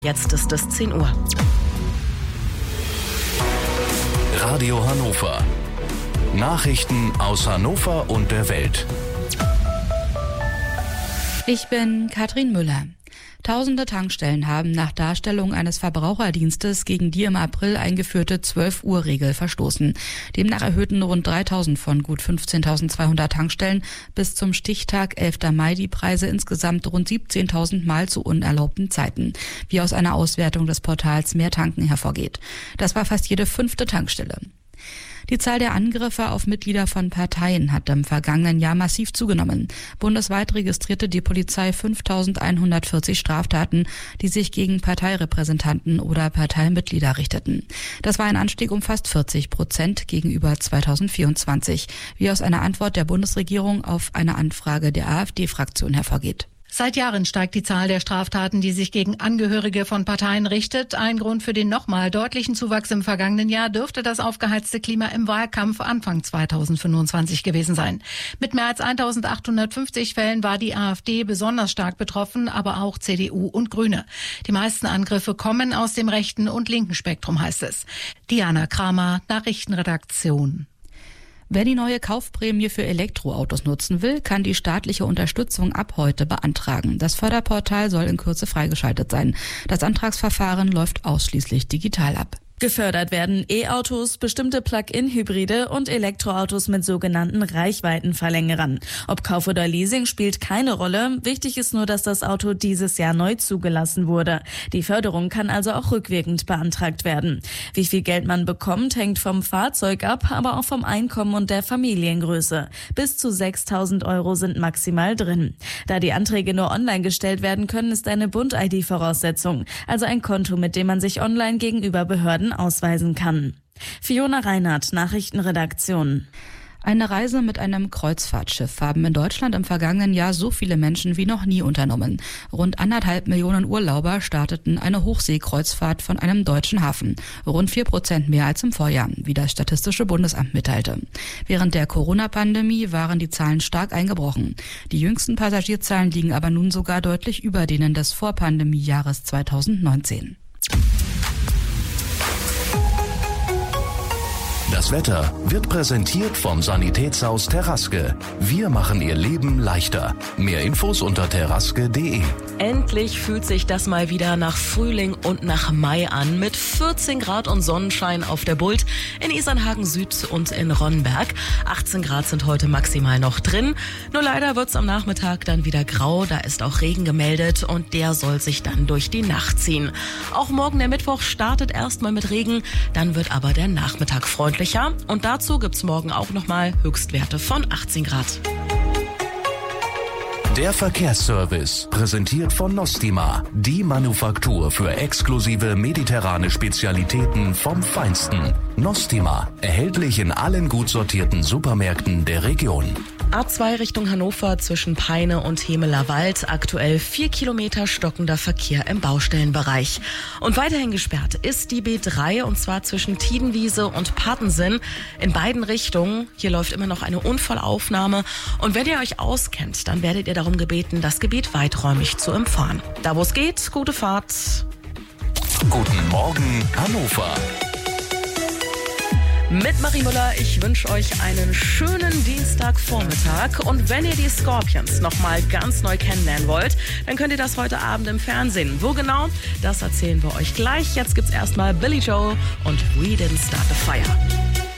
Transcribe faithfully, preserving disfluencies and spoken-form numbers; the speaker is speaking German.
Jetzt ist es zehn Uhr. Radio Hannover. Nachrichten aus Hannover und der Welt. Ich bin Katrin Müller. Tausende Tankstellen haben nach Darstellung eines Verbraucherdienstes gegen die im April eingeführte zwölf-Uhr-Regel verstoßen. Demnach erhöhten rund dreitausend von gut fünfzehntausendzweihundert Tankstellen bis zum Stichtag elfter Mai die Preise insgesamt rund siebzehntausend Mal zu unerlaubten Zeiten, wie aus einer Auswertung des Portals Mehr Tanken hervorgeht. Das war fast jede fünfte Tankstelle. Die Zahl der Angriffe auf Mitglieder von Parteien hat im vergangenen Jahr massiv zugenommen. Bundesweit registrierte die Polizei fünftausendeinhundertvierzig Straftaten, die sich gegen Parteirepräsentanten oder Parteimitglieder richteten. Das war ein Anstieg um fast vierzig Prozent gegenüber zweitausendvierundzwanzig, wie aus einer Antwort der Bundesregierung auf eine Anfrage der AfD-Fraktion hervorgeht. Seit Jahren steigt die Zahl der Straftaten, die sich gegen Angehörige von Parteien richtet. Ein Grund für den nochmal deutlichen Zuwachs im vergangenen Jahr dürfte das aufgeheizte Klima im Wahlkampf Anfang zweitausendfünfundzwanzig gewesen sein. Mit mehr als eintausendachthundertfünfzig Fällen war die AfD besonders stark betroffen, aber auch C D U und Grüne. Die meisten Angriffe kommen aus dem rechten und linken Spektrum, heißt es. Diana Kramer, Nachrichtenredaktion. Wer die neue Kaufprämie für Elektroautos nutzen will, kann die staatliche Unterstützung ab heute beantragen. Das Förderportal soll in Kürze freigeschaltet sein. Das Antragsverfahren läuft ausschließlich digital ab. Gefördert werden E-Autos, bestimmte Plug-in-Hybride und Elektroautos mit sogenannten Reichweitenverlängerern. Ob Kauf oder Leasing spielt keine Rolle. Wichtig ist nur, dass das Auto dieses Jahr neu zugelassen wurde. Die Förderung kann also auch rückwirkend beantragt werden. Wie viel Geld man bekommt, hängt vom Fahrzeug ab, aber auch vom Einkommen und der Familiengröße. Bis zu sechstausend Euro sind maximal drin. Da die Anträge nur online gestellt werden können, ist eine Bund-I D Voraussetzung, also ein Konto, mit dem man sich online gegenüber Behörden ausweisen kann. Fiona Reinhardt, Nachrichtenredaktion. Eine Reise mit einem Kreuzfahrtschiff haben in Deutschland im vergangenen Jahr so viele Menschen wie noch nie unternommen. Rund anderthalb Millionen Urlauber starteten eine Hochseekreuzfahrt von einem deutschen Hafen. Rund vier Prozent mehr als im Vorjahr, wie das Statistische Bundesamt mitteilte. Während der Corona-Pandemie waren die Zahlen stark eingebrochen. Die jüngsten Passagierzahlen liegen aber nun sogar deutlich über denen des Vorpandemiejahres zweitausendneunzehn. Das Wetter wird präsentiert vom Sanitätshaus Terraske. Wir machen Ihr Leben leichter. Mehr Infos unter terraske punkt de. Endlich fühlt sich das mal wieder nach Frühling und nach Mai an. Mit vierzehn Grad und Sonnenschein auf der Bult, in Isernhagen Süd und in Ronnberg. achtzehn Grad sind heute maximal noch drin. Nur leider wird's am Nachmittag dann wieder grau. Da ist auch Regen gemeldet und der soll sich dann durch die Nacht ziehen. Auch morgen der Mittwoch startet erstmal mit Regen. Dann wird aber der Nachmittag freundlich. Und dazu gibt's morgen auch nochmal Höchstwerte von achtzehn Grad. Der Verkehrsservice, präsentiert von Nostima, die Manufaktur für exklusive mediterrane Spezialitäten vom Feinsten. Nostima, erhältlich in allen gut sortierten Supermärkten der Region. A zwei Richtung Hannover zwischen Peine und Hemeler Wald. Aktuell vier Kilometer stockender Verkehr im Baustellenbereich. Und weiterhin gesperrt ist die B drei und zwar zwischen Tiedenwiese und Pattensinn in beiden Richtungen. Hier läuft immer noch eine Unfallaufnahme. Und wenn ihr euch auskennt, dann werdet ihr darum gebeten, das Gebiet weiträumig zu umfahren. Da wo es geht, gute Fahrt. Guten Morgen, Hannover. Mit Marie Müller, ich wünsche euch einen schönen Dienstagvormittag. Und wenn ihr die Scorpions nochmal ganz neu kennenlernen wollt, dann könnt ihr das heute Abend im Fernsehen. Wo genau? Das erzählen wir euch gleich. Jetzt gibt's erstmal Billy Joel und We Didn't Start the Fire.